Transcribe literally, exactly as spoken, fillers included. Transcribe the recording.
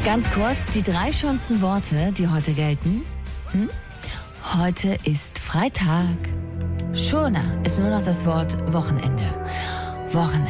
Ganz kurz, die drei schönsten Worte, die heute gelten. Hm? Heute ist Freitag. Schöner ist nur noch das Wort Wochenende. Wochenende.